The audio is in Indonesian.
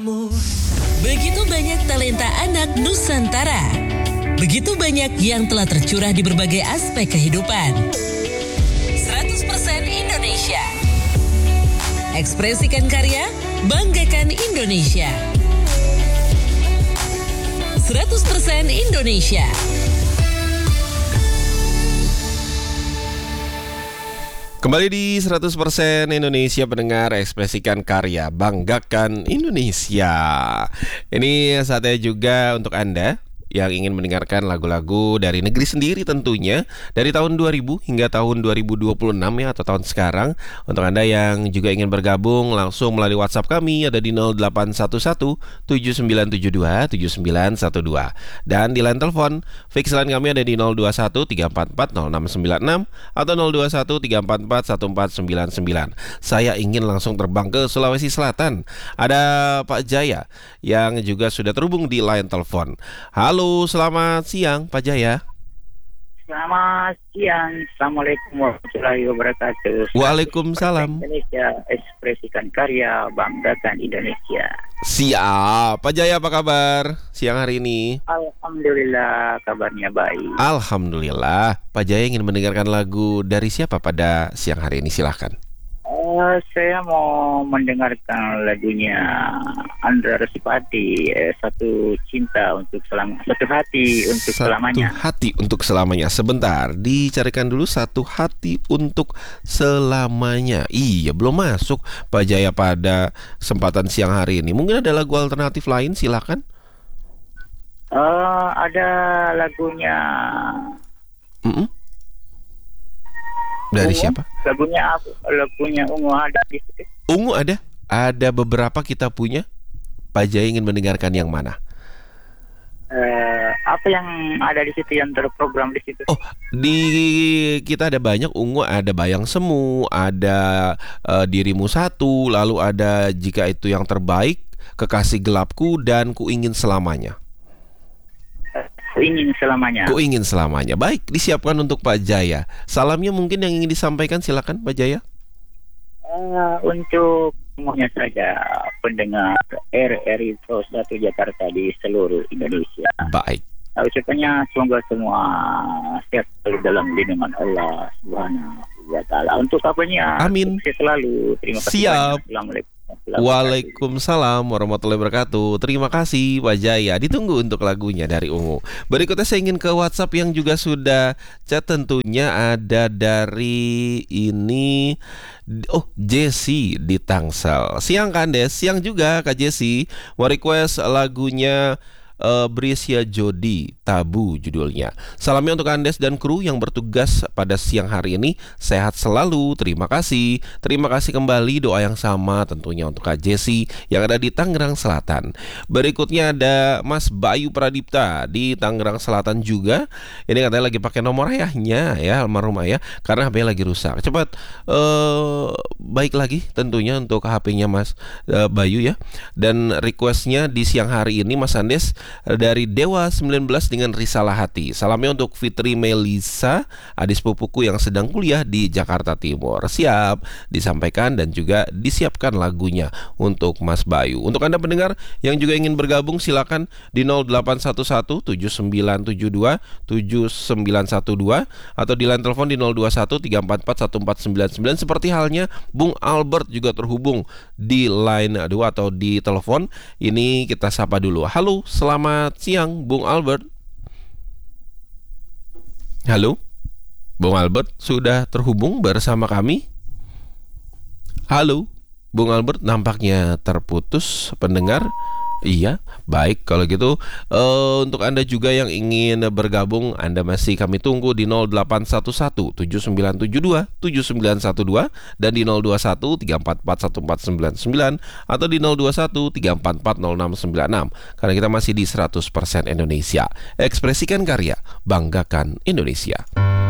Begitu banyak talenta anak Nusantara. Begitu banyak yang telah tercurah di berbagai aspek kehidupan. 100% Indonesia. Ekspresikan karya, banggakan Indonesia. 100% Indonesia. Kembali di 100% Indonesia, pendengar, ekspresikan karya, banggakan Indonesia. Ini saatnya juga untuk Anda yang ingin mendengarkan lagu-lagu dari negeri sendiri tentunya, dari tahun 2000 hingga tahun 2026 ya, atau tahun sekarang. Untuk Anda yang juga ingin bergabung, langsung melalui WhatsApp kami ada di 0811 7972 7912. Dan di line telepon fix line kami ada di 021 344 0696 atau 021 344 1499. Saya ingin langsung terbang ke Sulawesi Selatan. Ada Pak Jaya yang juga sudah terhubung di line telepon. Halo, selamat siang Pak Jaya. Selamat siang. Assalamualaikum warahmatullahi wabarakatuh. Waalaikumsalam. Indonesia, ekspresikan karya, banggakan Indonesia. Siap. Pak Jaya, apa kabar siang hari ini? Alhamdulillah, kabarnya baik. Alhamdulillah. Pak Jaya ingin mendengarkan lagu dari siapa pada siang hari ini? Silahkan. Saya mau mendengarkan lagunya Andra Rusipati, Satu Cinta untuk Selamanya. Satu Hati untuk Selamanya. Satu Hati untuk Selamanya. Sebentar, dicarikan dulu Satu Hati untuk Selamanya. Iya, belum masuk Pak Jaya pada kesempatan siang hari ini. Mungkin ada lagu alternatif lain, silakan. Ada lagunya Dari Ungu. siapa? Lagunya Ungu ada di situ. Ungu ada? Ada beberapa kita punya. Pak Jaya ingin mendengarkan yang mana? Apa yang ada di situ yang terprogram di situ? Oh, di kita ada banyak. Ungu ada Bayang Semu, ada Dirimu Satu, lalu ada Jika Itu Yang Terbaik, Kekasih Gelapku, dan Ku Ingin Selamanya. Ku ingin selamanya. Ku ingin selamanya. Baik, disiapkan untuk Pak Jaya. Salamnya mungkin yang ingin disampaikan, silakan Pak Jaya. Untuk semuanya saja pendengar RRI 1 Jakarta di seluruh Indonesia. Baik. Ucapannya semoga semua sehat selalu dalam lindungan Allah Subhanahu wa Ta'ala. Untuk kabarnya, Amin. sukses selalu. Terima kasih. Siap. Banyak. Assalamualaikum. Waalaikumsalam warahmatullahi wabarakatuh. Terima kasih Pak Jaya. Ditunggu untuk lagunya dari Ungu. Berikutnya saya ingin ke WhatsApp yang juga sudah chat. Tentunya ada dari ini. Jessie di Tangsel. Siang Kandes, siang juga Kak Jessie. Mau request lagunya Brisya Jodi, Tabu judulnya. Salamnya untuk Andes dan kru yang bertugas pada siang hari ini. Sehat selalu, terima kasih. Terima kasih kembali, doa yang sama tentunya untuk Kak Jessie yang ada di Tangerang Selatan. Berikutnya ada Mas Bayu Pradipta di Tangerang Selatan juga. Ini katanya lagi pakai nomor ayahnya ya, almarhum ayah, karena HP lagi rusak. Cepat baik lagi tentunya untuk HP-nya Mas Bayu ya. Dan requestnya di siang hari ini Mas Andes dari Dewa 19 dengan Risalah Hati. Salamnya untuk Fitri Melisa, adik sepupuku yang sedang kuliah di Jakarta Timur. Siap disampaikan dan juga disiapkan lagunya untuk Mas Bayu. Untuk Anda pendengar yang juga ingin bergabung, silakan di 0811 7972 7912 atau di line telepon di 021 344 1499. Seperti halnya Bung Albert juga terhubung di line 2 atau di telepon. Ini kita sapa dulu. Halo, selamat siang Bung Albert. Halo, Bung Albert sudah terhubung bersama kami. Halo, Bung Albert nampaknya terputus pendengar. Iya, baik kalau gitu untuk Anda juga yang ingin bergabung, Anda masih kami tunggu di 0811 7972 7912 dan di 021 344 1499 atau di 021 344 0696. Karena kita masih di 100% Indonesia. Ekspresikan karya, banggakan Indonesia.